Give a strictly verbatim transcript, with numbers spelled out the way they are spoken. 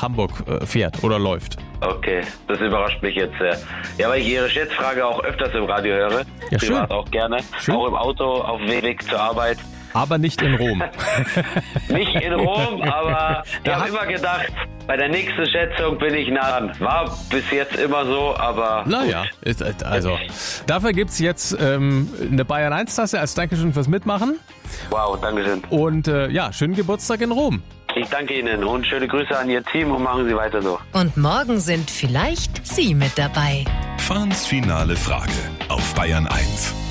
Hamburg äh, fährt oder läuft. Okay, das überrascht mich jetzt sehr. Ja, weil ich Ihre Schätzfrage auch öfters im Radio höre. Ja, schön. Privat auch gerne. Schön. Auch im Auto, auf dem Weg zur Arbeit. Aber nicht in Rom. Nicht in Rom, aber ich Da habe hat- immer gedacht, bei der nächsten Schätzung bin ich nah dran. War bis jetzt immer so, aber Naja, ist, äh, also dafür gibt es jetzt ähm, eine Bayern eins Tasse als Dankeschön fürs Mitmachen. wow, Dankeschön. Und äh, ja, schönen Geburtstag in Rom. Ich danke Ihnen und schöne Grüße an Ihr Team und machen Sie weiter so. Und morgen sind vielleicht Sie mit dabei. Fahns finale Frage auf Bayern eins.